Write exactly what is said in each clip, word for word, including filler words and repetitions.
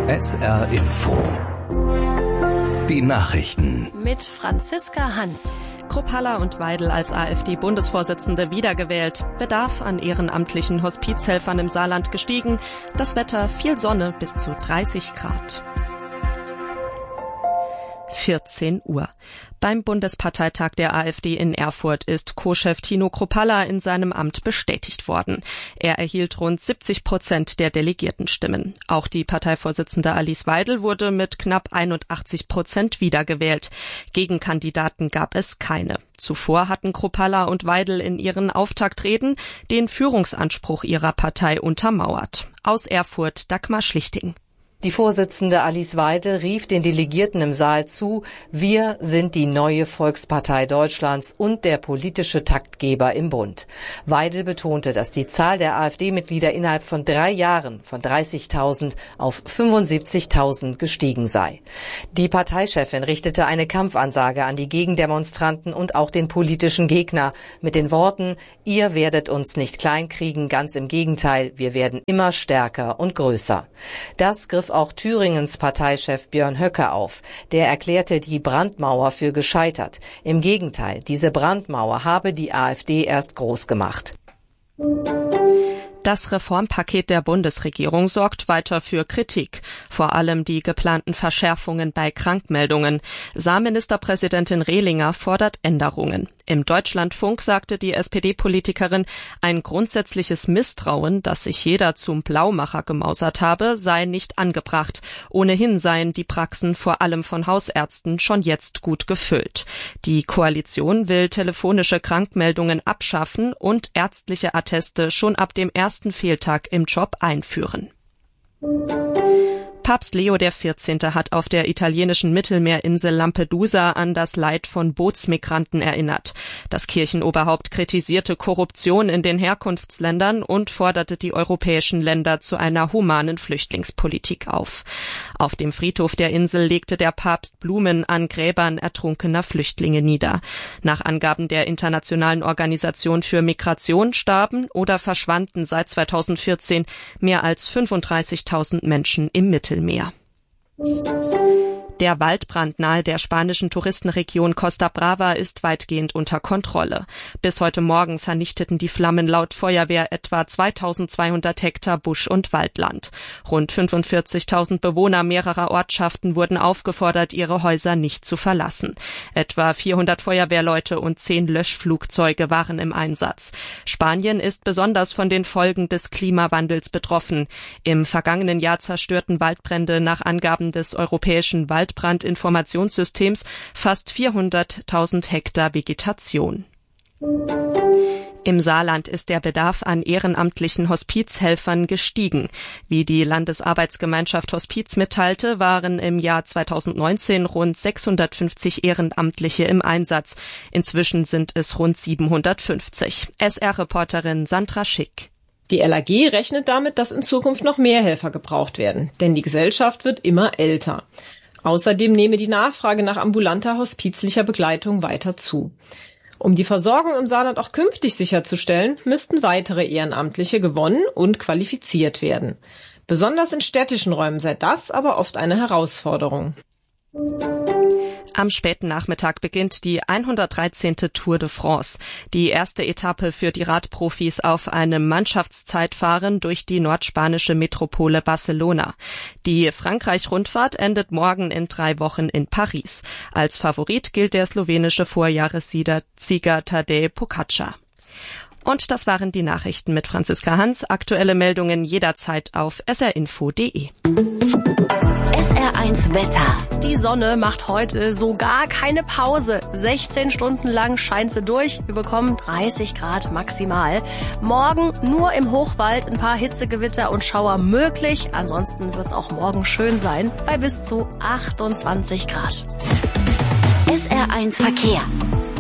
S R Info. Die Nachrichten. Mit Franziska Hans. Kruppalla und Weidel als AfD-Bundesvorsitzende wiedergewählt. Bedarf an ehrenamtlichen Hospizhelfern im Saarland gestiegen. Das Wetter viel Sonne bis zu dreißig Grad. vierzehn Uhr. Beim Bundesparteitag der AfD in Erfurt ist Co-Chef Tino Kruppalla in seinem Amt bestätigt worden. Er erhielt rund siebzig Prozent der Delegiertenstimmen. Auch die Parteivorsitzende Alice Weidel wurde mit knapp einundachtzig Prozent wiedergewählt. Gegenkandidaten gab es keine. Zuvor hatten Kruppalla und Weidel in ihren Auftaktreden den Führungsanspruch ihrer Partei untermauert. Aus Erfurt Dagmar Schlichting. Die Vorsitzende Alice Weidel rief den Delegierten im Saal zu, wir sind die neue Volkspartei Deutschlands und der politische Taktgeber im Bund. Weidel betonte, dass die Zahl der AfD-Mitglieder innerhalb von drei Jahren von dreißigtausend auf fünfundsiebzigtausend gestiegen sei. Die Parteichefin richtete eine Kampfansage an die Gegendemonstranten und auch den politischen Gegner mit den Worten, ihr werdet uns nicht kleinkriegen, ganz im Gegenteil, wir werden immer stärker und größer. Das griff auch Thüringens Parteichef Björn Höcke auf. Der erklärte die Brandmauer für gescheitert. Im Gegenteil, diese Brandmauer habe die AfD erst groß gemacht. Das Reformpaket der Bundesregierung sorgt weiter für Kritik, vor allem die geplanten Verschärfungen bei Krankmeldungen. Saarministerpräsidentin Rehlinger fordert Änderungen. Im Deutschlandfunk sagte die S P D-Politikerin, ein grundsätzliches Misstrauen, dass sich jeder zum Blaumacher gemausert habe, sei nicht angebracht. Ohnehin seien die Praxen vor allem von Hausärzten schon jetzt gut gefüllt. Die Koalition will telefonische Krankmeldungen abschaffen und ärztliche Atteste schon ab dem ersten Fehltag im Job einführen. Papst Leo der Vierzehnte hat auf der italienischen Mittelmeerinsel Lampedusa an das Leid von Bootsmigranten erinnert. Das Kirchenoberhaupt kritisierte Korruption in den Herkunftsländern und forderte die europäischen Länder zu einer humanen Flüchtlingspolitik auf. Auf dem Friedhof der Insel legte der Papst Blumen an Gräbern ertrunkener Flüchtlinge nieder. Nach Angaben der Internationalen Organisation für Migration starben oder verschwanden seit zweitausendvierzehn mehr als fünfunddreißigtausend Menschen im Mittelmeer. Mehr. Der Waldbrand nahe der spanischen Touristenregion Costa Brava ist weitgehend unter Kontrolle. Bis heute Morgen vernichteten die Flammen laut Feuerwehr etwa zweitausendzweihundert Hektar Busch- und Waldland. Rund fünfundvierzigtausend Bewohner mehrerer Ortschaften wurden aufgefordert, ihre Häuser nicht zu verlassen. Etwa vierhundert Feuerwehrleute und zehn Löschflugzeuge waren im Einsatz. Spanien ist besonders von den Folgen des Klimawandels betroffen. Im vergangenen Jahr zerstörten Waldbrände nach Angaben des Europäischen Wald Brandinformationssystems fast vierhunderttausend Hektar Vegetation. Im Saarland ist der Bedarf an ehrenamtlichen Hospizhelfern gestiegen. Wie die Landesarbeitsgemeinschaft Hospiz mitteilte, waren im Jahr zweitausendneunzehn rund sechshundertfünfzig Ehrenamtliche im Einsatz. Inzwischen sind es rund siebenhundertfünfzig. S R-Reporterin Sandra Schick. Die L A G rechnet damit, dass in Zukunft noch mehr Helfer gebraucht werden, denn die Gesellschaft wird immer älter. Außerdem nehme die Nachfrage nach ambulanter hospizlicher Begleitung weiter zu. Um die Versorgung im Saarland auch künftig sicherzustellen, müssten weitere Ehrenamtliche gewonnen und qualifiziert werden. Besonders in städtischen Räumen sei das aber oft eine Herausforderung. Am späten Nachmittag beginnt die hundertdreizehnte Tour de France. Die erste Etappe führt die Radprofis auf einem Mannschaftszeitfahren durch die nordspanische Metropole Barcelona. Die Frankreich-Rundfahrt endet morgen in drei Wochen in Paris. Als Favorit gilt der slowenische Vorjahressieger Tadej Pogačar. Und das waren die Nachrichten mit Franziska Hans. Aktuelle Meldungen jederzeit auf s r info punkt d e. S R eins Wetter. Die Sonne macht heute so gar keine Pause. sechzehn Stunden lang scheint sie durch. Wir bekommen dreißig Grad maximal. Morgen nur im Hochwald ein paar Hitzegewitter und Schauer möglich. Ansonsten wird's auch morgen schön sein, bei bis zu achtundzwanzig Grad. S R eins Verkehr.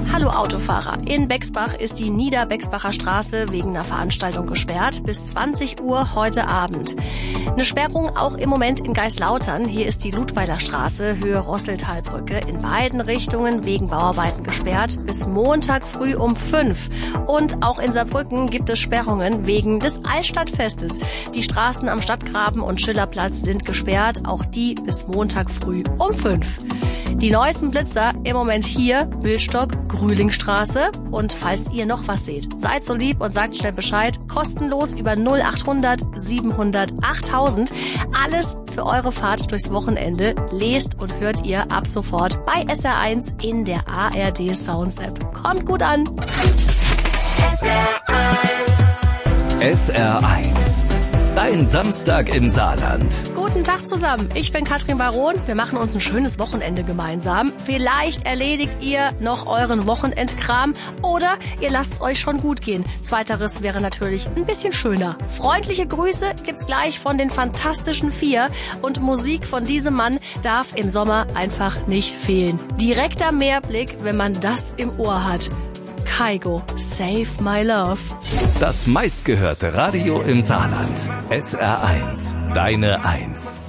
Hallo Autofahrer. In Bexbach ist die Niederbexbacher Straße wegen einer Veranstaltung gesperrt bis zwanzig Uhr heute Abend. Eine Sperrung auch im Moment in Geislautern. Hier ist die Ludweiler Straße, Höhe Rosseltalbrücke, in beiden Richtungen wegen Bauarbeiten gesperrt bis Montag früh um fünf. Und auch in Saarbrücken gibt es Sperrungen wegen des Altstadtfestes. Die Straßen am Stadtgraben und Schillerplatz sind gesperrt, auch die bis Montag früh um fünf. Die neuesten Blitzer im Moment hier, Wildstock, Grühlingstraße. Und falls ihr noch was seht, seid so lieb und sagt schnell Bescheid. Kostenlos über null achthundert siebenhundert achttausend. Alles für eure Fahrt durchs Wochenende lest und hört ihr ab sofort bei S R eins in der A R D Sounds App. Kommt gut an! S R eins. S R eins. Dein Samstag im Saarland. Guten Tag zusammen, ich bin Katrin Baron. Wir machen uns ein schönes Wochenende gemeinsam. Vielleicht erledigt ihr noch euren Wochenendkram oder ihr lasst es euch schon gut gehen. Zweiteres wäre natürlich ein bisschen schöner. Freundliche Grüße gibt's gleich von den Fantastischen Vier und Musik von diesem Mann darf im Sommer einfach nicht fehlen. Direkter Meerblick, wenn man das im Ohr hat. Kygo, Save My Love. Das meistgehörte Radio im Saarland. S R eins, deine Eins.